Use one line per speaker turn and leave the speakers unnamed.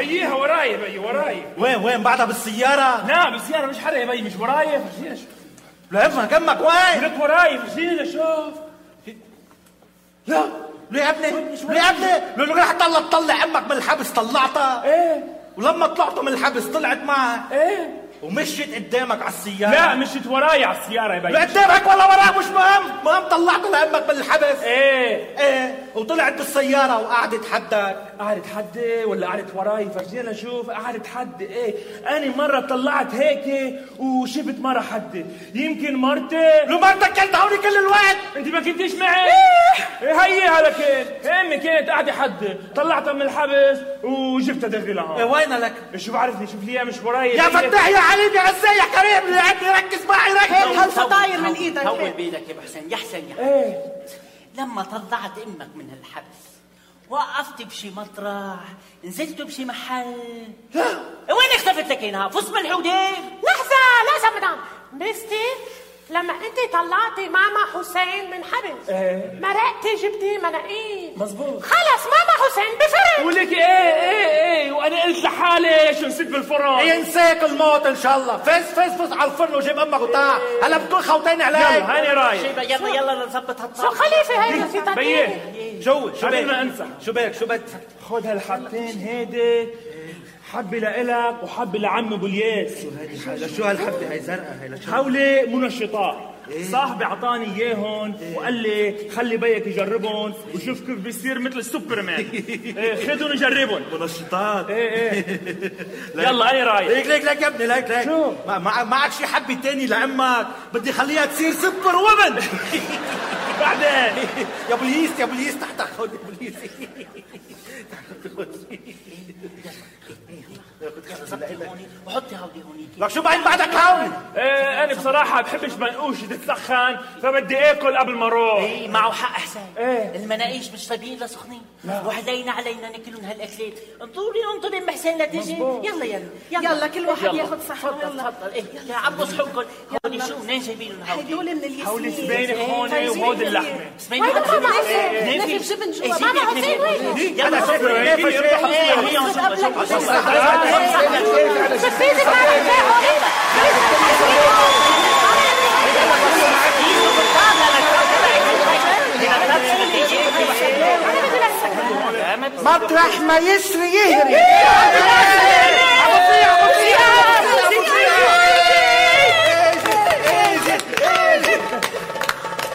هيها وراي بي وراي.
وين بعدها بالسيارة؟
لا بالسيارة مش حدا يا بي، مش وراي. فرجينا شوف.
لا جنبك وين؟
لك وراي فرجينا شوف.
لا ليه يا ابني؟ ليه يا ابني؟ لو رح تطلع امك من الحبس طلعتها؟
ايه.
ولما طلعتوا من الحبس طلعت معك؟
ايه.
ومشيت قدامك على السيارة؟
لا مشيت وراي على السيارة يا بي.
قدامك ولا وراك مش مهم، مهم طلعت لامك من الحبس.
ايه
وطلعت بالسيارة وقعدت حدك.
قعدت حدي ولا قعدت وراي؟ فرجينا شوف. قعدت حدي. ايه انا مرة طلعت هيك وشفت مرة حدي. يمكن مرتي.
لو مرتك كنت هوني كل الوقت.
انت ما كنتيش معي. هي هلا كنت امي كانت قاعدة حدي، طلعتها من الحبس وجبتها دغري
وين لك؟
شو بعرفني شوف لي مش وراي.
يا فتاح يا حبيبي عزاي يا كريم اللي عندي ركز معي ركز.
هيك هالفطاير من ايدك.
طول بيدك يا ابو حسين. يا حسين يا
ايه.
لما طلعت امك من الحبس وقفت بشي مطرح، نزلت بشي محل. لا وين اختفت لك هنا؟ فص من الحودين.
لحظة مدام بستي، لما انت طلعتي ماما حسين من حبس مرقتي جبتي مناقيش.
مزبوط.
خلص ماما حسين بفرن.
ولك ايه وانا قلت لحالي شو نسيت بالفرن.
ينساك الموت ان شاء الله. فز على الفرن وجيب امك وتعال. هلا بتكون خوتين علي.
يلا هاني رايح.
يلا نظبط
شو خليفة هيدا في تطبيق؟
شو
قبل ما انسى.
شو بدك؟
خذ هالحبتين هيدي، حبة لإلك وحبة لعم ابو الياس.
شو هالحبة هاي زرقاء هاي؟
حولي منشطات. صاحبي اعطاني اياهم وقال لي خلي بيك يجربهم وشوف كيف بيصير مثل السوبرمان. خذهم وجربهم.
منشطات.
يلا انا رايح.
ليك يا ابني ليك.
شو؟
معك شي حبة تاني لأمك بدي خليها تصير سوبر وومن.
بعدين
يا بوليس تحت خذ يا بوليس.
وحطي هودي هونيك.
لك شو بعدك هون؟
انا بصراحه بحبش منقوش تتسخن، فبدي اكل قبل ما اروح.
ايه معه حق حسين.
ايه
المناقيش مش طيبين لسخنين. وعلينا ناكلهم هالاكلات. انطري ام حسين لتجي. يلا
كل واحد ياخذ صحن.
تفضل. ايه يا عبوس حبكم. هودي شو منين جايبينهم
هدول من الياسمين.
هولي سبينك هون وهود اللحمه.
سبينك
ماما حسين نفي بجبن جوا. ماما حسين وين؟
يلا
مطرح ما يسري يهري.